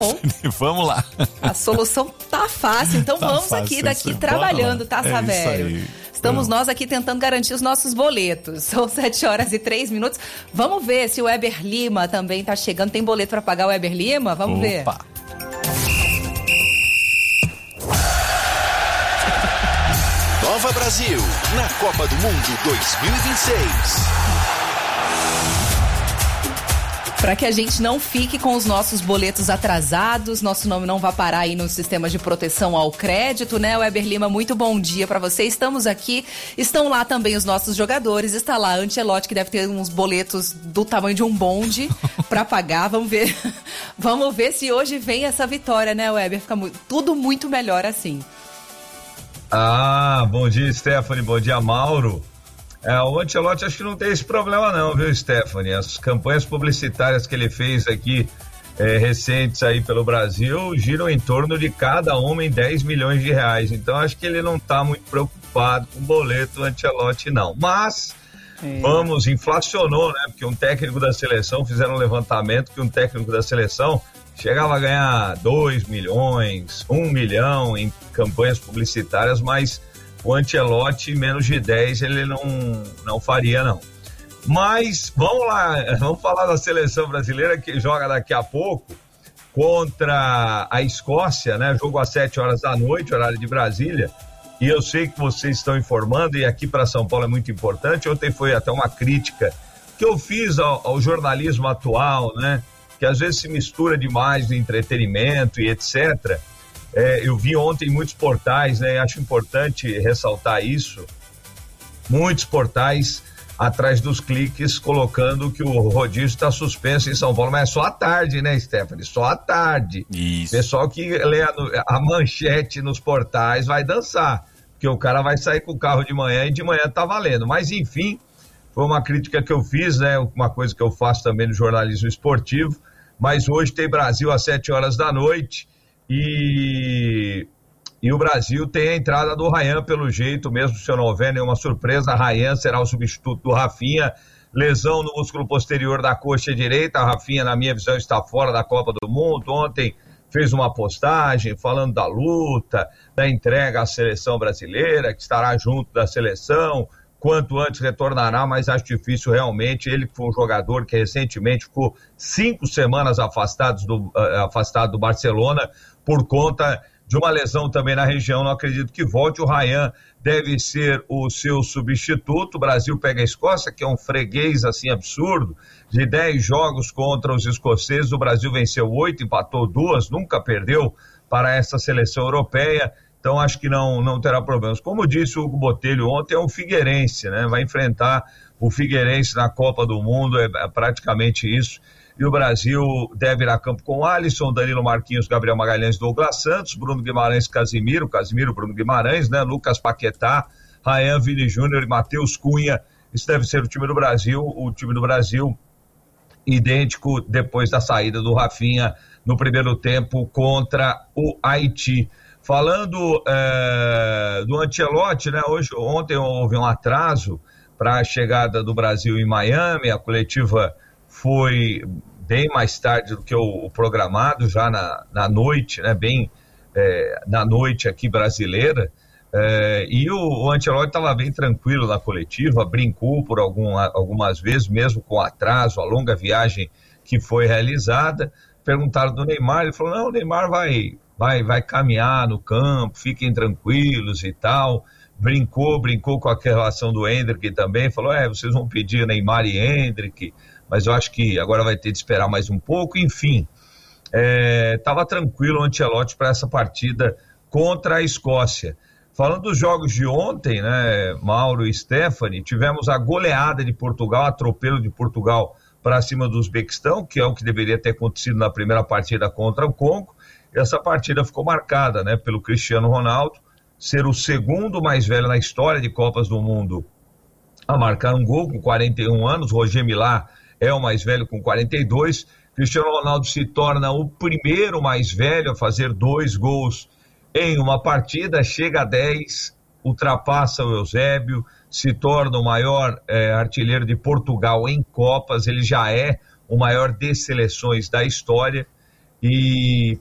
Vamos lá. A solução tá fácil, então tá vamos fácil, aqui daqui trabalhando, tá, Savério? Estamos nós aqui tentando garantir os nossos boletos. São 7h03. Vamos ver se o Weber Lima também tá chegando. Tem boleto para pagar o Weber Lima? Vamos ver. Nova Brasil, na Copa do Mundo 2026. Para que a gente não fique com os nossos boletos atrasados, nosso nome não vá parar aí nos sistemas de proteção ao crédito, né? Weber Lima, muito bom dia para você. Estamos aqui, estão lá também os nossos jogadores, está lá a Ancelotti, que deve ter uns boletos do tamanho de um bonde para pagar. Vamos ver se hoje vem essa vitória, né, Weber? Fica tudo muito melhor assim. Bom dia, Stephanie, bom dia, Mauro. O Ancelotti acho que não tem esse problema não, viu, Stephanie? As campanhas publicitárias que ele fez aqui, recentes aí pelo Brasil, giram em torno de cada uma em 10 milhões de reais. Então acho que ele não está muito preocupado com o boleto Ancelotti não. Mas, inflacionou, né? Porque um técnico da seleção, fizeram um levantamento que um técnico da seleção chegava a ganhar 2 milhões, 1 milhão em campanhas publicitárias, mas o Ancelotti, menos de 10, ele não faria, não. Mas, vamos lá, vamos falar da seleção brasileira que joga daqui a pouco contra a Escócia, né? Jogo às 7h da noite, horário de Brasília. E eu sei que vocês estão informando, e aqui para São Paulo é muito importante. Ontem foi até uma crítica que eu fiz ao jornalismo atual, né? Que às vezes se mistura demais no entretenimento e etc. Eu vi ontem muitos portais, né? Acho importante ressaltar isso. Muitos portais atrás dos cliques colocando que o rodízio está suspenso em São Paulo, mas é só à tarde, né, Stephanie? Só à tarde. Isso. Pessoal que lê a manchete nos portais vai dançar, porque o cara vai sair com o carro de manhã e de manhã tá valendo. Mas enfim, foi uma crítica que eu fiz, né? Uma coisa que eu faço também no jornalismo esportivo. Mas hoje tem Brasil às 7h da noite e o Brasil tem a entrada do Ryan pelo jeito, mesmo se eu não houver nenhuma surpresa. Ryan será o substituto do Rafinha, lesão no músculo posterior da coxa direita. A Rafinha, na minha visão, está fora da Copa do Mundo. Ontem fez uma postagem falando da luta, da entrega à seleção brasileira, que estará junto da seleção, quanto antes retornará, mas acho difícil realmente. Ele que foi um jogador que recentemente ficou 5 semanas afastado do Barcelona por conta de uma lesão também na região, não acredito que volte. O Ryan deve ser o seu substituto. O Brasil pega a Escócia, que é um freguês assim absurdo, de 10 jogos contra os escoceses, o Brasil venceu 8, empatou 2, nunca perdeu para essa seleção europeia. Então acho que não terá problemas. Como disse o Hugo Botelho ontem, é um Figueirense, né? Vai enfrentar o Figueirense na Copa do Mundo, é praticamente isso. E o Brasil deve ir a campo com Alisson, Danilo, Marquinhos, Gabriel Magalhães, Douglas Santos, Bruno Guimarães, Casimiro, Bruno Guimarães, né? Lucas Paquetá, Ryan, Vini Júnior e Matheus Cunha. Isso deve ser o time do Brasil, idêntico depois da saída do Rafinha no primeiro tempo contra o Haiti. Falando do Ancelotti, né? Ontem houve um atraso para a chegada do Brasil em Miami. A coletiva foi bem mais tarde do que o programado, já na noite, né? Na noite aqui brasileira. E o Ancelotti estava bem tranquilo na coletiva, brincou por algumas vezes, mesmo com atraso, a longa viagem que foi realizada. Perguntaram do Neymar, ele falou: não, o Neymar vai caminhar no campo, fiquem tranquilos e tal. Brincou com a relação do Endrick também, falou: vocês vão pedir Neymar e Endrick, mas eu acho que agora vai ter de esperar mais um pouco. Enfim, estava tranquilo o Ancelotti para essa partida contra a Escócia. Falando dos jogos de ontem, né, Mauro e Stephanie, tivemos a goleada de Portugal, atropelo de Portugal para cima do Uzbequistão, que é o que deveria ter acontecido na primeira partida contra o Congo. Essa partida ficou marcada, né, pelo Cristiano Ronaldo ser o segundo mais velho na história de Copas do Mundo a marcar um gol, com 41 anos. Roger Milá é o mais velho com 42. Cristiano Ronaldo se torna o primeiro mais velho a fazer 2 gols em uma partida, chega a 10, ultrapassa o Eusébio, se torna o maior artilheiro de Portugal em Copas. Ele já é o maior de seleções da história. E